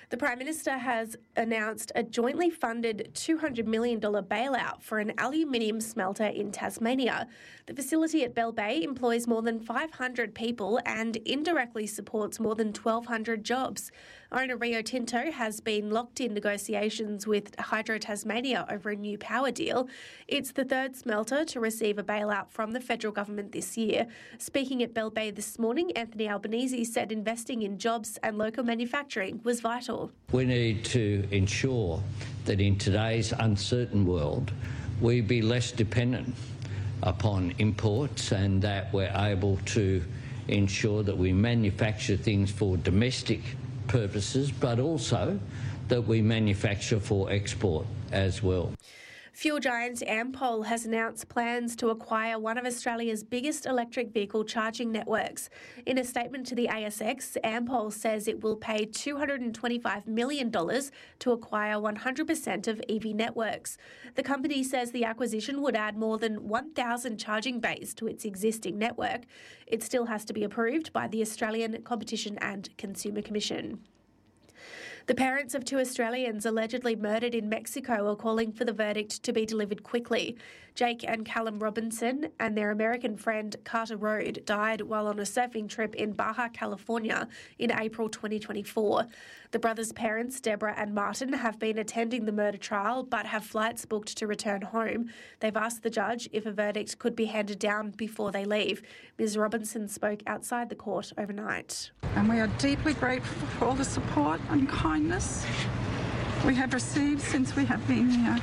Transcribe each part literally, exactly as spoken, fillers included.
The Prime Minister has announced a jointly funded two hundred million dollars bailout for an aluminium smelter in Tasmania. The facility at Bell Bay employs more than five hundred people and indirectly supports more than twelve hundred jobs. Owner Rio Tinto has been locked in negotiations with Hydro Tasmania over a new power deal. It's the third smelter to receive a bailout from the federal government this year. Speaking at Bell Bay this morning, Anthony Albanese said investing in jobs and local manufacturing was vital. We need to ensure that in today's uncertain world, we be less dependent upon imports and that we're able to ensure that we manufacture things for domestic purposes, but also that we manufacture for export as well. Fuel giant Ampol has announced plans to acquire one of Australia's biggest electric vehicle charging networks. In a statement to the A S X, Ampol says it will pay two hundred twenty-five million dollars to acquire one hundred percent of E V networks. The company says the acquisition would add more than one thousand charging bays to its existing network. It still has to be approved by the Australian Competition and Consumer Commission. The parents of two Australians allegedly murdered in Mexico are calling for the verdict to be delivered quickly. Jake and Callum Robinson and their American friend Carter Rode died while on a surfing trip in Baja California in April twenty twenty-four. The brothers' parents, Deborah and Martin, have been attending the murder trial but have flights booked to return home. They've asked the judge if a verdict could be handed down before they leave. Miz Robinson spoke outside the court overnight. And we are deeply grateful for all the support and kindness we have received since we have been here.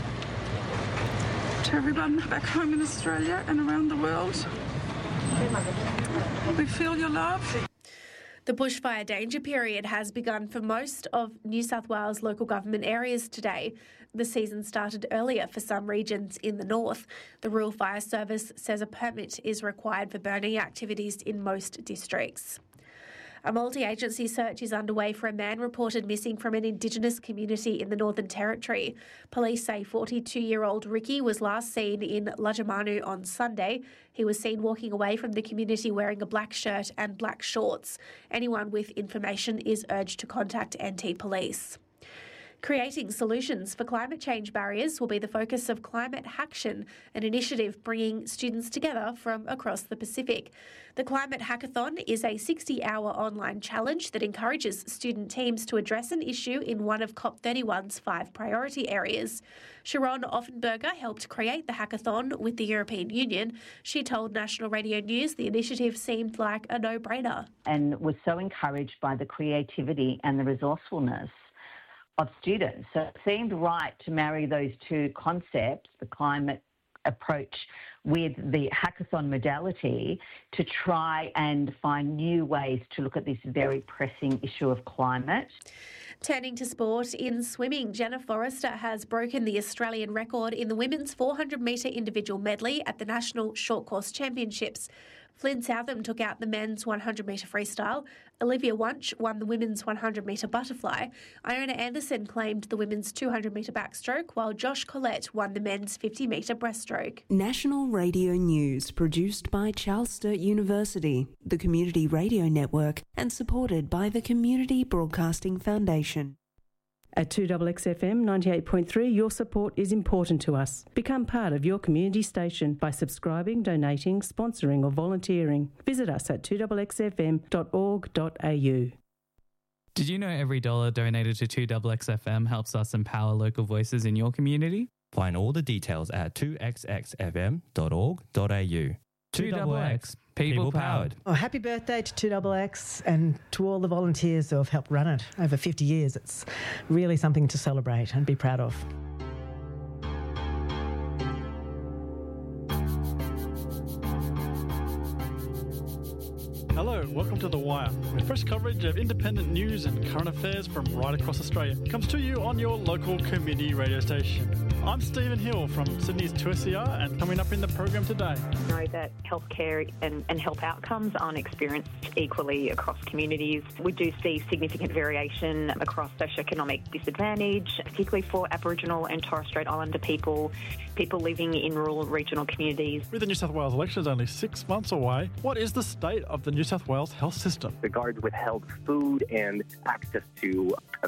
To everyone back home in Australia and around the world, we feel your love. The bushfire danger period has begun for most of New South Wales local government areas today. The season started earlier for some regions in the north. The Rural Fire Service says a permit is required for burning activities in most districts. A multi-agency search is underway for a man reported missing from an Indigenous community in the Northern Territory. Police say forty-two-year-old Ricky was last seen in Lajamanu on Sunday. He was seen walking away from the community wearing a black shirt and black shorts. Anyone with information is urged to contact N T Police. Creating solutions for climate change barriers will be the focus of Climate Haction, an initiative bringing students together from across the Pacific. The Climate Hackathon is a sixty-hour online challenge that encourages student teams to address an issue in one of COP thirty-one's five priority areas. Sharon Offenberger helped create the hackathon with the European Union. She told National Radio News the initiative seemed like a no-brainer. And was so encouraged by the creativity and the resourcefulness of students. So it seemed right to marry those two concepts, the climate approach with the hackathon modality, to try and find new ways to look at this very pressing issue of climate. Turning to sport, in swimming, Jenna Forrester has broken the Australian record in the women's four hundred metre individual medley at the National Short Course Championships. Flynn Southam took out the men's one hundred metre freestyle. Olivia Wunsch won the women's one hundred metre butterfly. Iona Anderson claimed the women's two hundred metre backstroke, while Josh Collette won the men's fifty metre breaststroke. National Radio News, produced by Charles Sturt University, the Community Radio Network, and supported by the Community Broadcasting Foundation. At two X X F M ninety-eight point three, your support is important to us. Become part of your community station by subscribing, donating, sponsoring or volunteering. Visit us at two X X F M dot org dot a u. Did you know every dollar donated to two X X F M helps us empower local voices in your community? Find all the details at two X X F M dot org dot a u. two X X, people powered. Oh, happy birthday to two X X and to all the volunteers who have helped run it over fifty years. It's really something to celebrate and be proud of. Hello, welcome to The Wire, with fresh coverage of independent news and current affairs from right across Australia. It comes to you on your local community radio station. I'm Stephen Hill from Sydney's two S E R, and coming up in the program today. We know that healthcare and, and health outcomes aren't experienced equally across communities. We do see significant variation across socioeconomic disadvantage, particularly for Aboriginal and Torres Strait Islander people, people living in rural regional communities. With the New South Wales elections only six months away, what is the state of the New South Wales health system? The Guards withheld food and access to